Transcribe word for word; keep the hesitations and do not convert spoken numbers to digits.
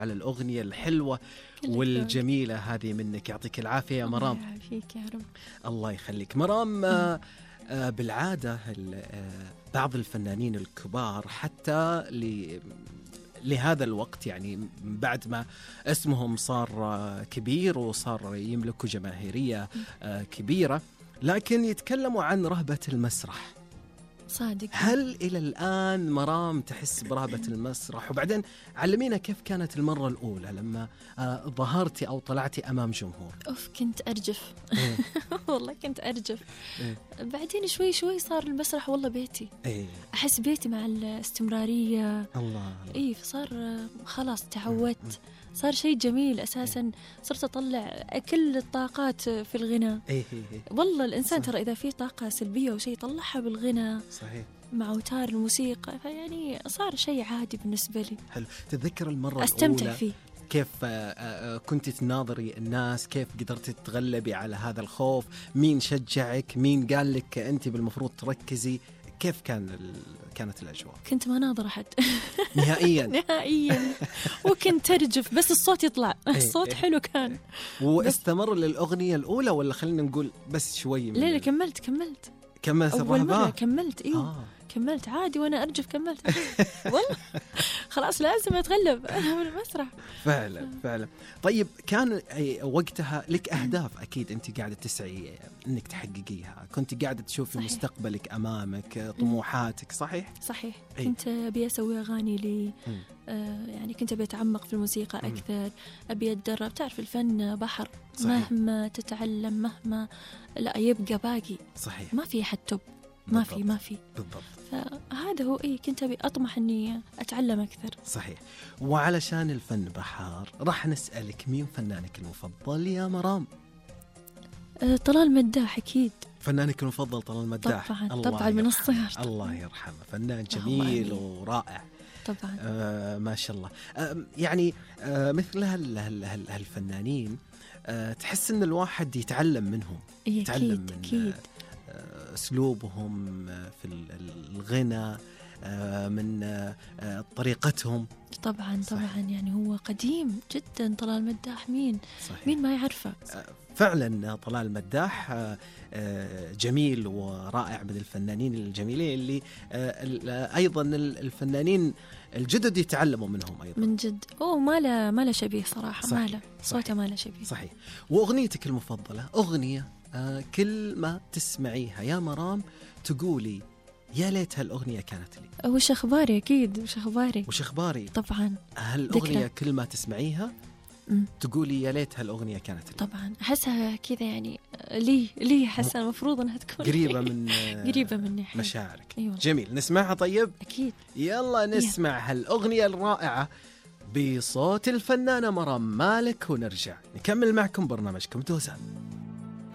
على الأغنية الحلوة والجميلة هذه منك. يعطيك العافية يا مرام. الله يعافيك يا رب. الله يخليك مرام. آه آه بالعادة آه بعض الفنانين الكبار حتى ل لهذا الوقت، يعني بعد ما اسمهم صار كبير وصار يملكوا جماهيرية كبيرة، لكن يتكلموا عن رهبة المسرح. صادق. هل إلى الآن مرام تحس برهبة المسرح؟ وبعدين علمينا كيف كانت المرة الأولى لما ظهرتي أو طلعتي أمام جمهور. أوف كنت أرجف. والله كنت أرجف. بعدين شوي شوي صار المسرح والله بيتي. أحس بيتي مع الاستمرارية. الله. إيه فصار خلاص تعودت. صار شيء جميل أساساً. صرت أطلع كل الطاقات في الغناء. إيه إيه. والله الإنسان ترى إذا فيه طاقة سلبية وشيء طلعها بالغناء. صحيح. مع أوتار الموسيقى، فيعني صار شيء عادي بالنسبة لي. حلو. تتذكر المرة أستمتع الأولى فيه. كيف كنت تناظري الناس؟ كيف قدرت تتغلبي على هذا الخوف؟ مين شجعك؟ مين قال لك أنت بالمفروض تركزي؟ كيف كان ال... كانت الأجواء؟ كنت ما ناظر أحد نهائيا. نهائيا. وكنت ترجف بس الصوت يطلع. الصوت حلو كان. واستمر للأغنية الأولى ولا خلينا نقول بس شوي؟ لا لا كملت كملت كملت أول مرة كملت. إيه آه. كملت عادي وأنا أرجف كملت. والله خلاص لازم أتغلب أنا بالمسرح. فعلا فعلا. طيب كان وقتها لك أهداف أكيد أنت قاعدة تسعي أنك تحققيها، كنت قاعدة تشوفي صحيح. مستقبلك أمامك، طموحاتك. صحيح صحيح. أي. كنت أبي أسوي أغاني لي. آه يعني كنت أبي أتعمق في الموسيقى أكثر. م. أبي أتدرب. تعرف الفن بحر. صحيح. مهما تتعلم مهما لا يبقى باقي. صحيح. ما في حد توب. ما في ما في بالضبط. فهذا هو. إيه كنت أبي أطمح إني أتعلم أكثر. صحيح. وعلشان الفن بحار راح نسألك مين فنانك المفضل يا مرام؟ أه طلال مداح أكيد. فنانك المفضل طلال مداح؟ طبعا طبعا من الصغر. الله يرحمه. فنان جميل ورائع طبعا. آه ما شاء الله. آه يعني آه مثل هالفنانين آه تحس إن الواحد يتعلم منهم. يتعلم من أكيد. أسلوبهم في الغنى، من طريقتهم. طبعا طبعا. يعني هو قديم جدا طلال مداح. مين صحيح. مين ما يعرفه؟ فعلا طلال مداح جميل ورائع، من الفنانين الجميلين اللي أيضا الفنانين الجدد يتعلموا منهم أيضا. من جد. أوه ما له ما له شبيه صراحة. ما له صوته ما له شبيه. صحيح. وأغنيتك المفضلة أغنية آه كل ما تسمعيها يا مرام تقولي يا ليت هالأغنية كانت لي؟ وش أخباري؟ أكيد وش أخباري. وش أخباري طبعا. هالأغنية كل ما تسمعيها م. تقولي يا ليت هالأغنية كانت لي. طبعا أحسها كذا يعني لي لي أحسها المفروض أنها تكون قريبة من قريبة مني مشاعرك. أيوة. جميل. نسمعها طيب. أكيد. يلا نسمع هالأغنية الرائعة بصوت الفنانة مرام مالك ونرجع نكمل معكم برنامجكم دوزان.